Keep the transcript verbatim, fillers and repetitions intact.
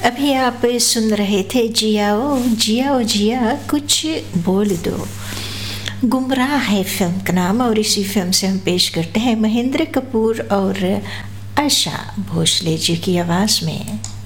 अभी आप सुन रहे थे जियाओ जियाओ जिया कुछ बोल दो। गुमराह है फिल्म का नाम, और इसी फिल्म से हम पेश करते हैं महेंद्र कपूर और आशा भोसले जी की आवाज़ में।